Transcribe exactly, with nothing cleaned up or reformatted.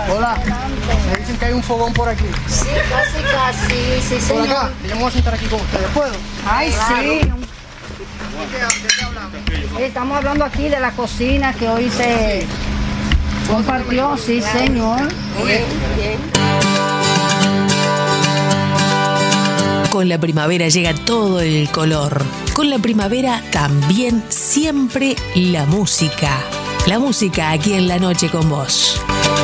Hola, me dicen que hay un fogón por aquí. Sí, casi, casi, sí, Por señor. acá, yo me voy a sentar aquí con ustedes, ¿puedo? Ay, Claro. sí. ¿De qué, de qué hablamos? Estamos hablando aquí de la cocina que hoy se compartió, sí, señor. Bien, bien. Con la primavera llega todo el color. Con la primavera también siempre la música. La música aquí en La Noche con Vos.